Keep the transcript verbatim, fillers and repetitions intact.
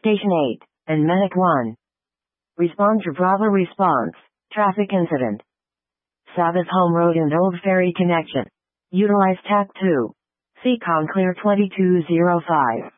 Station eight, and Medic one. Respond to Bravo response. Traffic incident. Sabbath Home Road and Old Ferry connection. Utilize T A C two. Seacon clear twenty-two oh five.